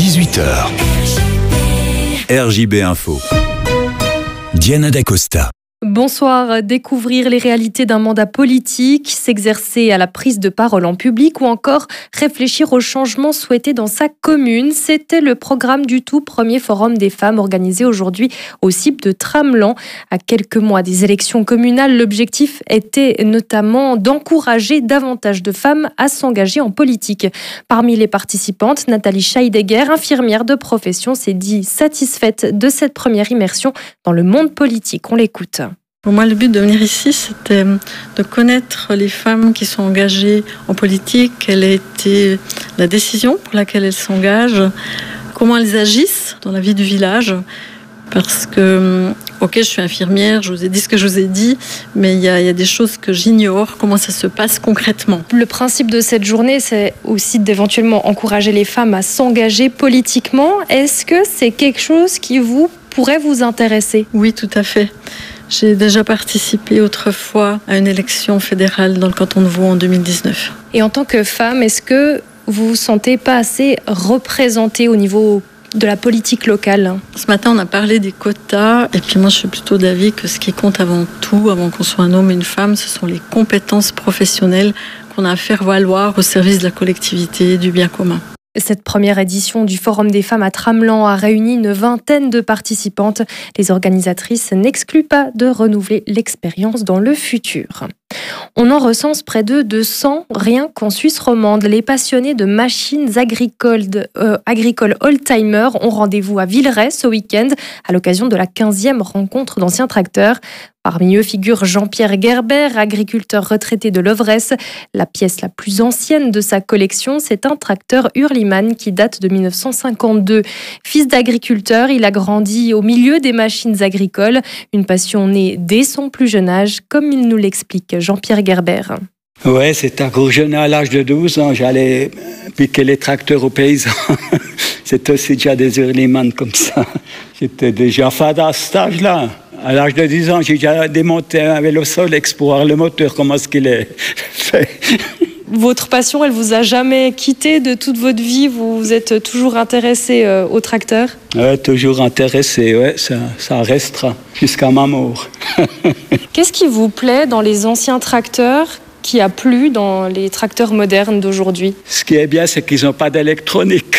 18h. RJB Info. Diana Dacosta. Bonsoir. Découvrir les réalités d'un mandat politique, s'exercer à la prise de parole en public ou encore réfléchir aux changements souhaités dans sa commune. C'était le programme du tout premier forum des femmes organisé aujourd'hui au CIP de Tramelan. À quelques mois des élections communales, l'objectif était notamment d'encourager davantage de femmes à s'engager en politique. Parmi les participantes, Nathalie Scheidegger, infirmière de profession, s'est dit satisfaite de cette première immersion dans le monde politique. On l'écoute. Pour moi, le but de venir ici, c'était de connaître les femmes qui sont engagées en politique, quelle a été la décision pour laquelle elles s'engagent, comment elles agissent dans la vie du village. Parce que, ok, je suis infirmière, je vous ai dit ce que je vous ai dit, mais il y a des choses que j'ignore, comment ça se passe concrètement. Le principe de cette journée, c'est aussi d'éventuellement encourager les femmes à s'engager politiquement. Est-ce que c'est quelque chose qui pourrait vous intéresser ? Oui, tout à fait. J'ai déjà participé autrefois à une élection fédérale dans le canton de Vaud en 2019. Et en tant que femme, est-ce que vous vous sentez pas assez représentée au niveau de la politique locale ? Ce matin, on a parlé des quotas, et puis moi, je suis plutôt d'avis que ce qui compte avant tout, avant qu'on soit un homme et une femme, ce sont les compétences professionnelles qu'on a à faire valoir au service de la collectivité, du bien commun. Cette première édition du Forum des femmes à Tramelan a réuni une vingtaine de participantes. Les organisatrices n'excluent pas de renouveler l'expérience dans le futur. On en recense près de 200, rien qu'en Suisse romande. Les passionnés de machines agricoles old-timer ont rendez-vous à Villeray ce week-end à l'occasion de la 15e rencontre d'anciens tracteurs. Parmi eux figure Jean-Pierre Gerber, agriculteur retraité de Lovresse. La pièce la plus ancienne de sa collection, c'est un tracteur Hurlimann qui date de 1952. Fils d'agriculteur, il a grandi au milieu des machines agricoles, une passion née dès son plus jeune âge, comme il nous l'explique Jean-Pierre Gerber. Ouais, c'est un gros jeune à l'âge de 12 ans, j'allais piquer les tracteurs aux paysans. C'était aussi déjà des Hurlimann comme ça. J'étais déjà fada à cet âge-là. À l'âge de 10 ans, j'ai déjà démonté un vélo Solex pour voir le moteur, comment est-ce qu'il est fait. Votre passion, elle vous a jamais quitté de toute votre vie ? Vous êtes toujours intéressé au tracteur ? Ouais, toujours intéressé, ouais, ça restera jusqu'à ma mort. Qu'est-ce qui vous plaît dans les anciens tracteurs qui a plu dans les tracteurs modernes d'aujourd'hui ? Ce qui est bien, c'est qu'ils n'ont pas d'électronique.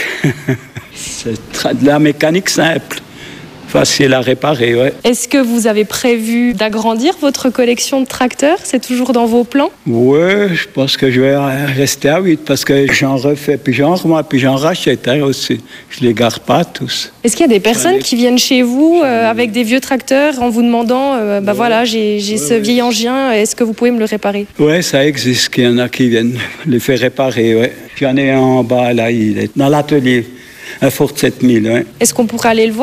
C'est de la mécanique simple. Facile à réparer, ouais. Est-ce que vous avez prévu d'agrandir votre collection de tracteurs ? C'est toujours dans vos plans ? Ouais, je pense que je vais rester à 8 parce que j'en refais, puis j'en remets, puis j'en rachète aussi. Je les garde pas tous. Est-ce qu'il y a des personnes qui viennent chez vous avec des vieux tracteurs en vous demandant voilà, j'ai ce vieil engin, est-ce que vous pouvez me le réparer ? Ouais, ça existe, qu'il y en a qui viennent les faire réparer, ouais. J'en ai un en bas, là, il est dans l'atelier. Un Ford 7000, ouais. Est-ce qu'on pourrait aller le voir ?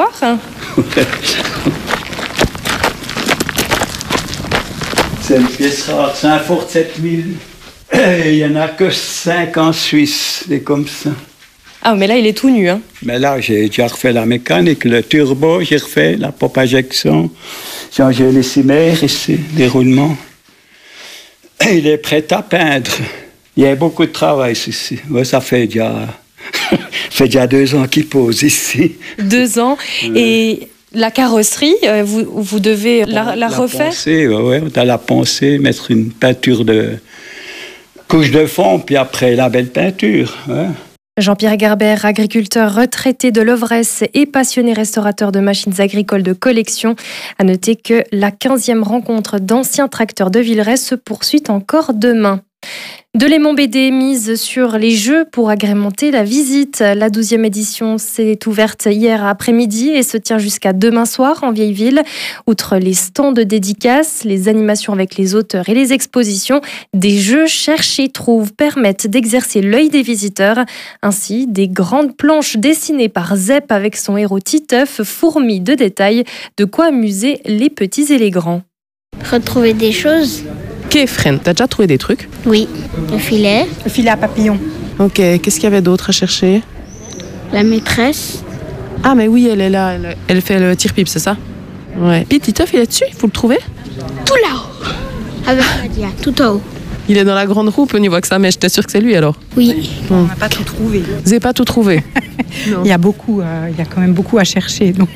C'est une pièce rare, c'est un Ford 7000. Il n'y en a que 5 en Suisse, des comme ça. Ah, mais là, il est tout nu, hein. Mais là, j'ai déjà refait la mécanique, le turbo, j'ai refait la pompe injection, j'ai changé les cimères ici, les roulements. Il est prêt à peindre. Il y a beaucoup de travail ici. Ouais, ça fait déjà 2 ans qu'il pose ici. 2 ans. Et la carrosserie, vous devez la refaire ? Poncer, ouais, on doit la poncer, mettre une peinture de couche de fond, puis après la belle peinture. Ouais. Jean-Pierre Gerber, agriculteur retraité de Lovresse et passionné restaurateur de machines agricoles de collection. À noter que la 15e rencontre d'anciens tracteurs de Villeray se poursuit encore demain. Delémont BD mise sur les jeux pour agrémenter la visite. La 12e édition s'est ouverte hier après-midi et se tient jusqu'à demain soir en Vieille-Ville. Outre les stands de dédicaces, les animations avec les auteurs et les expositions, des jeux cherche et trouve permettent d'exercer l'œil des visiteurs. Ainsi, des grandes planches dessinées par Zep avec son héros Titeuf fourmillent de détails, de quoi amuser les petits et les grands. Retrouver des choses. Ok, Fren, t'as déjà trouvé des trucs ? Oui, le filet. Le filet à papillon. Ok, qu'est-ce qu'il y avait d'autre à chercher ? La maîtresse. Ah, mais oui, elle est là, elle fait le tire-pipe, c'est ça ? Ouais. Puis Titeuf, il est dessus, il faut le trouver ? Tout là-haut. Avec Nadia, tout en haut. Il est dans la grande roue, on y voit que ça, mais j'étais sûre que c'est lui alors. Oui. On n'a pas tout trouvé. Vous n'avez pas tout trouvé? Il y a quand même beaucoup à chercher. Donc.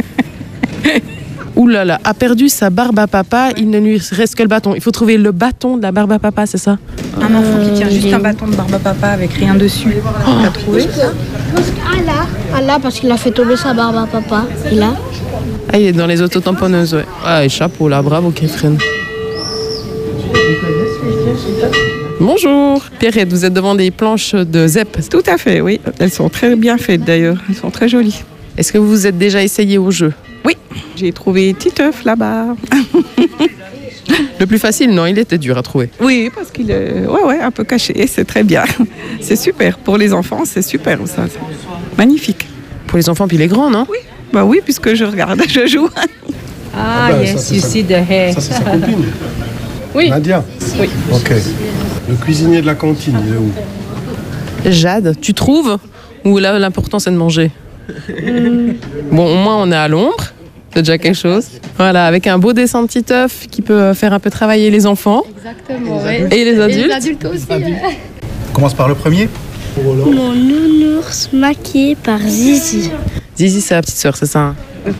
Ouh là là, a perdu sa barbe à papa, il ne lui reste que le bâton. Il faut trouver le bâton de la barbe à papa, c'est ça? Un enfant qui tient juste un bâton de barbe à papa avec rien dessus. Tu l'as trouvé? Ah là, parce qu'il a fait tomber sa barbe à papa. Et là? Ah, il est dans les autotamponneuses, ouais. Ah, et chapeau là, bravo Catherine. Bonjour Pierrette, vous êtes devant des planches de ZEP. Tout à fait, oui. Elles sont très bien faites d'ailleurs. Elles sont très jolies. Est-ce que vous vous êtes déjà essayé au jeu? Oui, j'ai trouvé Titeuf là-bas. Le plus facile, non, il était dur à trouver. Oui, parce qu'il est un peu caché. C'est très bien. C'est super. Pour les enfants, c'est super ça. C'est magnifique. Pour les enfants, puis les grands, non? Oui, bah oui, puisque je regarde, je joue. Ah, yes, you see the hair. Ça, c'est sa copine. Oui. Nadia. Oui. Ok. Le cuisinier de la cantine, il est où? Jade, tu trouves? Ou là, l'important, c'est de manger? Bon, au moins, on est à l'ombre. C'est déjà quelque chose. Voilà, avec un beau dessin de Titeuf qui peut faire un peu travailler les enfants. Exactement, Et les adultes. Et les adultes aussi. On commence par le premier. Mon nounours maquillé par Zizi. Zizi, c'est la petite sœur, c'est ça, hein?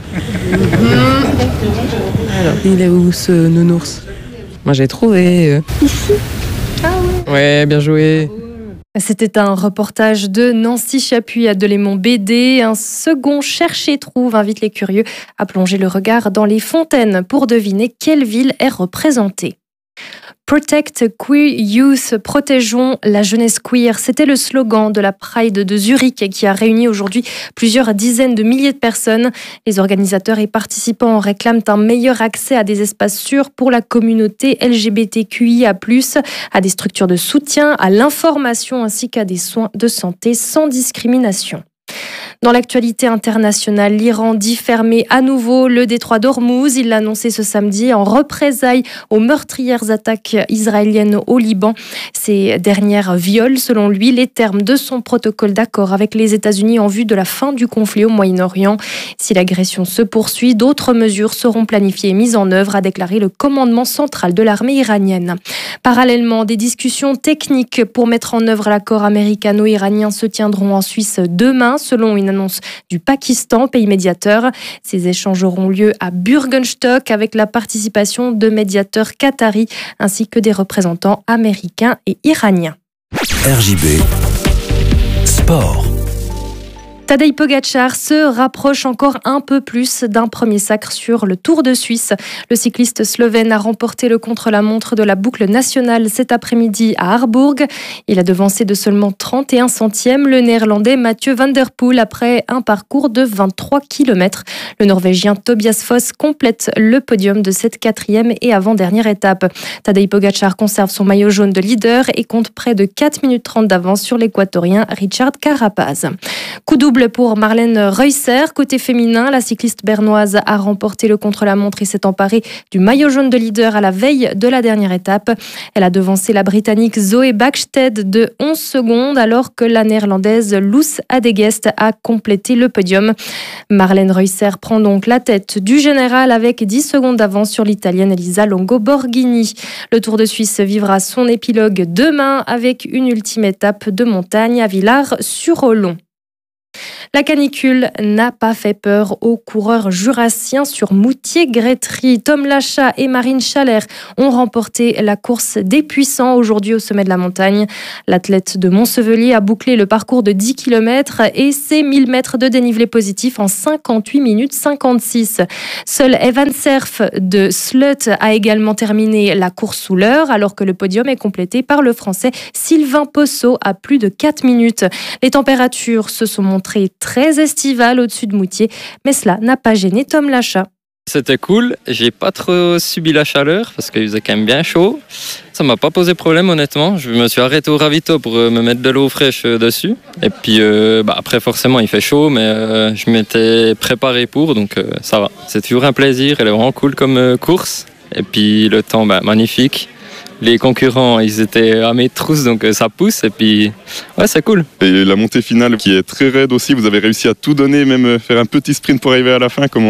Alors, il est où ce nounours? Moi, j'ai trouvé. Ici. Ah ouais. Ouais, bien joué. C'était un reportage de Nancy Chapuis à Delémont BD. Un second Cherche et Trouve invite les curieux à plonger le regard dans les fontaines pour deviner quelle ville est représentée. Protect Queer Youth, protégeons la jeunesse queer. C'était le slogan de la Pride de Zurich qui a réuni aujourd'hui plusieurs dizaines de milliers de personnes. Les organisateurs et participants réclament un meilleur accès à des espaces sûrs pour la communauté LGBTQIA+, à des structures de soutien, à l'information ainsi qu'à des soins de santé sans discrimination. Dans l'actualité internationale, l'Iran dit fermer à nouveau le détroit d'Ormuz. Il l'a annoncé ce samedi en représailles aux meurtrières attaques israéliennes au Liban. Ces dernières violent, selon lui, les termes de son protocole d'accord avec les États-Unis en vue de la fin du conflit au Moyen-Orient. Si l'agression se poursuit, d'autres mesures seront planifiées et mises en œuvre, a déclaré le commandement central de l'armée iranienne. Parallèlement, des discussions techniques pour mettre en œuvre l'accord américano-iranien se tiendront en Suisse demain, selon une annonce du Pakistan, pays médiateur. Ces échanges auront lieu à Bürgenstock avec la participation de médiateurs qataris ainsi que des représentants américains et iraniens. RJB Sport. Tadej Pogačar se rapproche encore un peu plus d'un premier sacre sur le Tour de Suisse. Le cycliste slovène a remporté le contre-la-montre de la boucle nationale cet après-midi à Harburg. Il a devancé de seulement 31 centièmes le néerlandais Mathieu van der Poel après un parcours de 23 km. Le norvégien Tobias Foss complète le podium de cette quatrième et avant-dernière étape. Tadej Pogačar conserve son maillot jaune de leader et compte près de 4 minutes 30 d'avance sur l'équatorien Richard Carapaz. Coup double pour Marlène Reusser. Côté féminin, la cycliste bernoise a remporté le contre-la-montre et s'est emparée du maillot jaune de leader à la veille de la dernière étape. Elle a devancé la Britannique Zoe Bäckstedt de 11 secondes alors que la néerlandaise Loes Adegest a complété le podium. Marlène Reusser prend donc la tête du général avec 10 secondes d'avance sur l'italienne Elisa Longo Borghini. Le Tour de Suisse vivra son épilogue demain avec une ultime étape de montagne à Villars-sur-Olon. La canicule n'a pas fait peur aux coureurs jurassiens sur Moutier-Grétry. Tom Lachat et Marine Chaler ont remporté la course des puissants aujourd'hui au sommet de la montagne. L'athlète de Montsevelier a bouclé le parcours de 10 km et ses 1000 mètres de dénivelé positif en 58 minutes 56. Seul Evan Cerf de Slut a également terminé la course sous l'heure alors que le podium est complété par le Français Sylvain Possot à plus de 4 minutes. Les températures se sont montrées très estivales au-dessus de Moutier, mais cela n'a pas gêné Tom Lachat. C'était cool, j'ai pas trop subi la chaleur parce qu'il faisait quand même bien chaud. Ça m'a pas posé problème honnêtement, je me suis arrêté au ravito pour me mettre de l'eau fraîche dessus. Et puis après forcément il fait chaud mais je m'étais préparé pour donc ça va. C'est toujours un plaisir, elle est vraiment cool comme course. Et puis le temps magnifique. Les concurrents, ils étaient à mes trousses, donc ça pousse et puis ouais, c'est cool. Et la montée finale qui est très raide aussi, vous avez réussi à tout donner, même faire un petit sprint pour arriver à la fin. Comment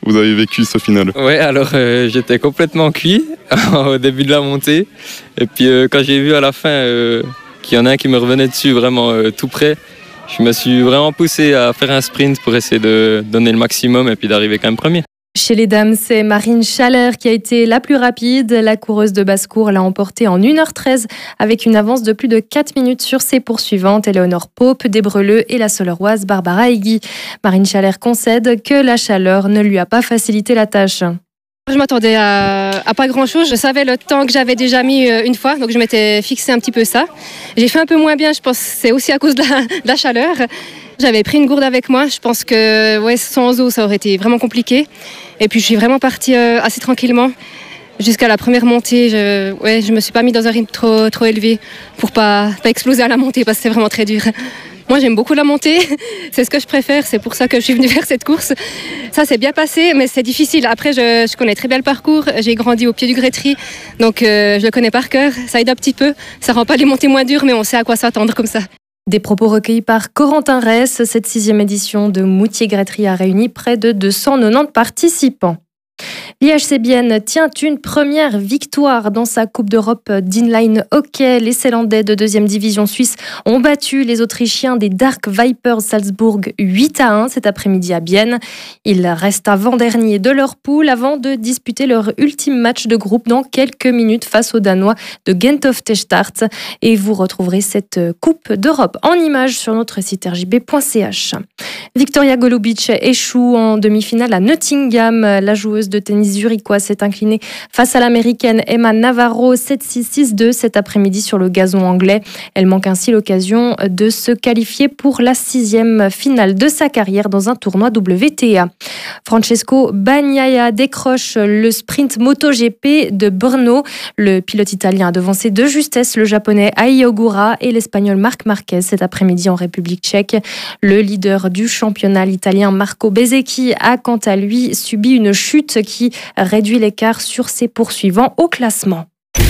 vous avez vécu ce final? Ouais, alors j'étais complètement cuit au début de la montée. Et puis quand j'ai vu à la fin qu'il y en a un qui me revenait dessus vraiment tout près, je me suis vraiment poussé à faire un sprint pour essayer de donner le maximum et puis d'arriver quand même premier. Chez les dames, c'est Marine Schaller qui a été la plus rapide. La coureuse de basse-cour l'a emportée en 1h13 avec une avance de plus de 4 minutes sur ses poursuivantes, Éléonore Pope, Desbreleux et la Soleroise Barbara Hegui. Marine Schaller concède que la chaleur ne lui a pas facilité la tâche. Je m'attendais à pas grand-chose. Je savais le temps que j'avais déjà mis une fois, donc je m'étais fixé un petit peu ça. J'ai fait un peu moins bien, je pense que c'est aussi à cause de la chaleur. J'avais pris une gourde avec moi, je pense que sans eau ça aurait été vraiment compliqué. Et puis je suis vraiment partie assez tranquillement jusqu'à la première montée. Je me suis pas mis dans un rythme trop élevé pour pas exploser à la montée parce que c'est vraiment très dur. Moi j'aime beaucoup la montée, c'est ce que je préfère, c'est pour ça que je suis venue faire cette course. Ça s'est bien passé mais c'est difficile. Après je connais très bien le parcours, j'ai grandi au pied du Grétry, donc je le connais par cœur, ça aide un petit peu. Ça rend pas les montées moins dures mais on sait à quoi s'attendre comme ça. Des propos recueillis par Corentin Ress. Cette 6e édition de Moutier-Grétry a réuni près de 290 participants. L'IHC Bienne tient une première victoire dans sa Coupe d'Europe d'inline hockey. Les Ceylandais de 2e division suisse ont battu les Autrichiens des Dark Vipers Salzbourg 8-1 cet après-midi à Bienne. Ils restent avant-dernier de leur poule avant de disputer leur ultime match de groupe dans quelques minutes face aux Danois de Gentofte-Start. Et vous retrouverez cette Coupe d'Europe en images sur notre site rjb.ch. Victoria Golubic échoue en demi-finale à Nottingham. La joueuse de tennis zurichoise s'est inclinée face à l'américaine Emma Navarro 7-6, 6-2 cet après-midi sur le gazon anglais. Elle manque ainsi l'occasion de se qualifier pour la 6e finale de sa carrière dans un tournoi WTA. Francesco Bagnaia décroche le sprint MotoGP de Brno. Le pilote italien a devancé de justesse le japonais Ai Ogura et l'espagnol Marc Marquez cet après-midi en République tchèque. Le leader du championnat, l'italien Marco Bezzecchi, a quant à lui subi une chute qui réduit l'écart sur ses poursuivants au classement.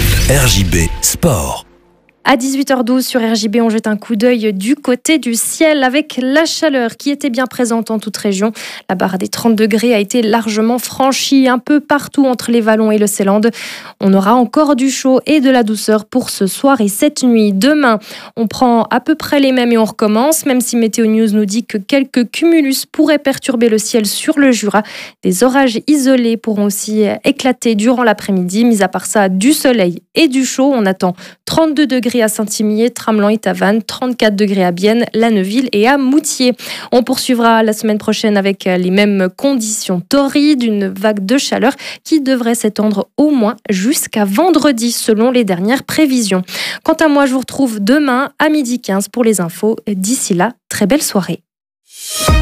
RJB Sport. À 18h12 sur RJB, on jette un coup d'œil du côté du ciel avec la chaleur qui était bien présente en toute région. La barre des 30 degrés a été largement franchie un peu partout entre les Vallons et le Seeland. On aura encore du chaud et de la douceur pour ce soir et cette nuit. Demain, on prend à peu près les mêmes et on recommence, même si Météo News nous dit que quelques cumulus pourraient perturber le ciel sur le Jura. Des orages isolés pourront aussi éclater durant l'après-midi. Mis à part ça, du soleil et du chaud. On attend 32 degrés à Saint-Imier, Tramelan et Tavannes, 34 degrés à Bienne, La Neuville et à Moutier. On poursuivra la semaine prochaine avec les mêmes conditions torrides, une vague de chaleur qui devrait s'étendre au moins jusqu'à vendredi selon les dernières prévisions. Quant à moi, je vous retrouve demain à 12h15 pour les infos. D'ici là, très belle soirée.